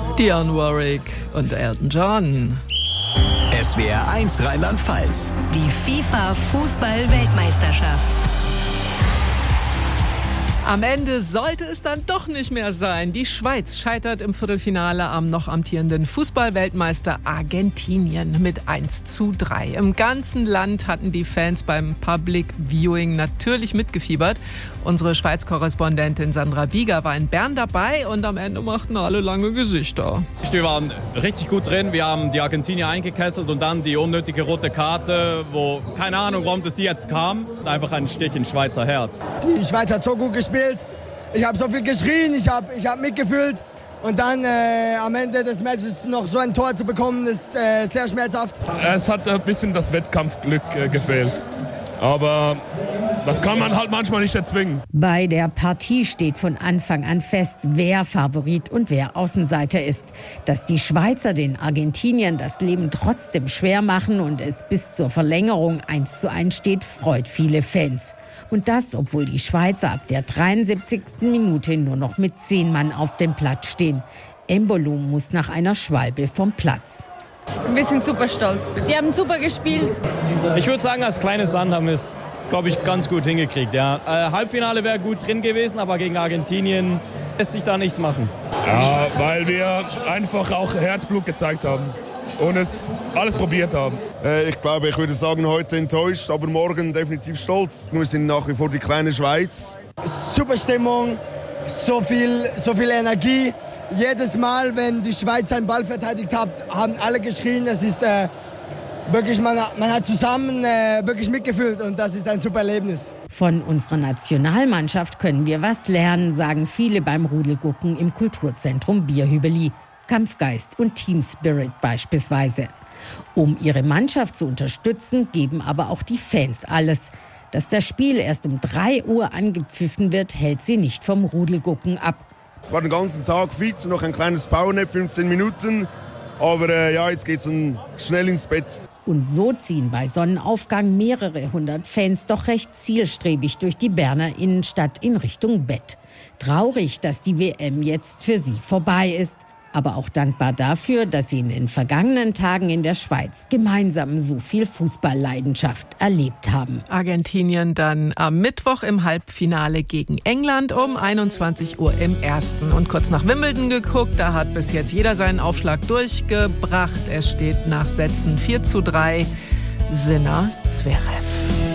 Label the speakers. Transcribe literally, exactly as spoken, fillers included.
Speaker 1: Dionne Warwick und Elton John.
Speaker 2: S W R eins Rheinland-Pfalz.
Speaker 3: Die FIFA-Fußball-Weltmeisterschaft.
Speaker 1: Am Ende sollte es dann doch nicht mehr sein. Die Schweiz scheitert im Viertelfinale am noch amtierenden Fußball-Weltmeister Argentinien mit eins zu drei. Im ganzen Land hatten die Fans beim Public Viewing natürlich mitgefiebert. Unsere Schweiz-Korrespondentin Sandra Bieger war in Bern dabei und am Ende machten alle lange Gesichter.
Speaker 4: Wir waren richtig gut drin. Wir haben die Argentinier eingekesselt und dann die unnötige rote Karte, wo keine Ahnung, warum das die jetzt kam. Einfach ein Stich ins Schweizer Herz.
Speaker 5: Die Schweiz hat so gut gespielt. Ich habe so viel geschrien, ich habe ich hab mitgefühlt. Und dann äh, am Ende des Matches noch so ein Tor zu bekommen, ist äh, sehr schmerzhaft.
Speaker 6: Es hat ein bisschen das Wettkampfglück äh, gefehlt. Aber das kann man halt manchmal nicht erzwingen.
Speaker 7: Bei der Partie steht von Anfang an fest, wer Favorit und wer Außenseiter ist. Dass die Schweizer den Argentiniern das Leben trotzdem schwer machen und es bis zur Verlängerung eins zu eins steht, freut viele Fans. Und das, obwohl die Schweizer ab der dreiundsiebzigsten Minute nur noch mit zehn Mann auf dem Platz stehen. Embolo muss nach einer Schwalbe vom Platz.
Speaker 8: Wir sind super stolz. Die haben super gespielt.
Speaker 9: Ich würde sagen, als kleines Land haben wir es, glaube ich, ganz gut hingekriegt. Ja. Äh, Halbfinale wäre gut drin gewesen, aber gegen Argentinien lässt sich da nichts machen.
Speaker 6: Ja, weil wir einfach auch Herzblut gezeigt haben und es alles probiert haben.
Speaker 10: Äh, ich glaube, ich würde sagen, heute enttäuscht, aber morgen definitiv stolz. Wir sind nach wie vor die kleine Schweiz.
Speaker 5: Super Stimmung, so viel, so viel Energie. Jedes Mal, wenn die Schweiz einen Ball verteidigt hat, haben alle geschrien. Es ist äh, wirklich, man, man hat zusammen äh, wirklich mitgefühlt und das ist ein super Erlebnis.
Speaker 7: Von unserer Nationalmannschaft können wir was lernen, sagen viele beim Rudelgucken im Kulturzentrum Bierhübeli. Kampfgeist und Teamspirit beispielsweise. Um ihre Mannschaft zu unterstützen, geben aber auch die Fans alles. Dass das Spiel erst um drei Uhr angepfiffen wird, hält sie nicht vom Rudelgucken ab.
Speaker 10: Ich war den ganzen Tag fit, noch ein kleines Powernap, fünfzehn Minuten. Aber äh, ja, jetzt geht's dann schnell ins Bett.
Speaker 7: Und so ziehen bei Sonnenaufgang mehrere hundert Fans doch recht zielstrebig durch die Berner Innenstadt in Richtung Bett. Traurig, dass die W M jetzt für sie vorbei ist. Aber auch dankbar dafür, dass sie in den vergangenen Tagen in der Schweiz gemeinsam so viel Fußballleidenschaft erlebt haben.
Speaker 1: Argentinien dann am Mittwoch im Halbfinale gegen England um einundzwanzig Uhr im ersten. Und kurz nach Wimbledon geguckt, da hat bis jetzt jeder seinen Aufschlag durchgebracht. Es steht nach Sätzen vier zu drei Sinner Zverev.